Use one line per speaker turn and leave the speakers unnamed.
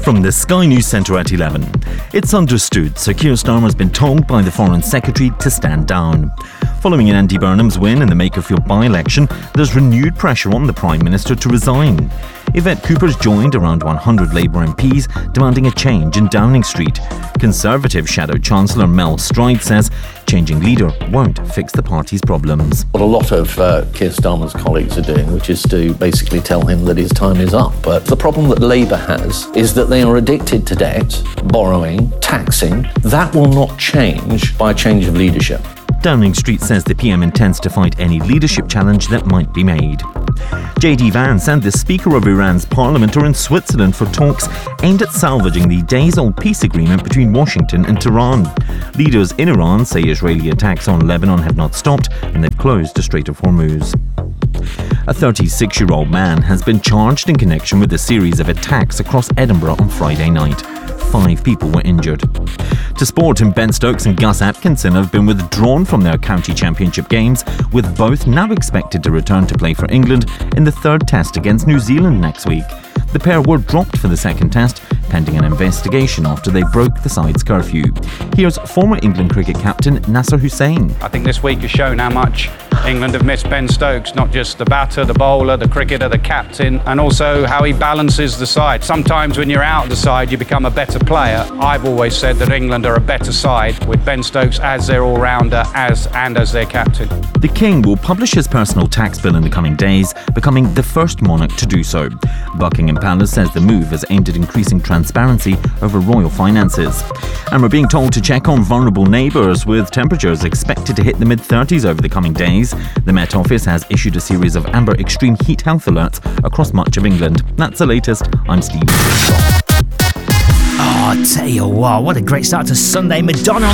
From the Sky News Centre at 11. It's understood Sir Keir Starmer has been told by the Foreign Secretary to stand down. Following an Andy Burnham's win in the Makerfield by-election, there's renewed pressure on the Prime Minister to resign. Yvette Cooper's joined around 100 Labour MPs demanding a change in Downing Street. Conservative Shadow Chancellor Mel Stride says changing leader won't fix the party's problems.
What a lot of Keir Starmer's colleagues are doing, which is to basically tell him that his time is up. But the problem that Labour has is that they are addicted to debt, borrowing, taxing. That will not change by a change of leadership.
Downing Street says the PM intends to fight any leadership challenge that might be made. JD Vance and the Speaker of Iran's Parliament are in Switzerland for talks aimed at salvaging the days-old peace agreement between Washington and Tehran. Leaders in Iran say Israeli attacks on Lebanon have not stopped and they've closed the Strait of Hormuz. A 36-year-old man has been charged in connection with a series of attacks across Edinburgh on Friday night. 5 people were injured. To sport, and Ben Stokes and Gus Atkinson have been withdrawn from their county championship games, with both now expected to return to play for England in the third test against New Zealand next week. The pair were dropped for the second test, pending an investigation after they broke the side's curfew. Here's former England cricket captain Nasser Hussain.
I think this week has shown how much England have missed Ben Stokes, not just the batter, the bowler, the cricketer, the captain, and also how he balances the side. Sometimes when you're out of the side, you become a better player. I've always said that England are a better side with Ben Stokes as their all-rounder as their captain.
The King will publish his personal tax bill in the coming days, becoming the first monarch to do so. Buckingham Palace says the move is aimed at increasing transparency over royal finances. And we're being told to check on vulnerable neighbours, with temperatures expected to hit the mid-30s over the coming days. The Met Office has issued a series of amber extreme heat health alerts across much of England. That's the latest. I'm Steve.
Oh, I tell you what a great start to Sunday. Madonna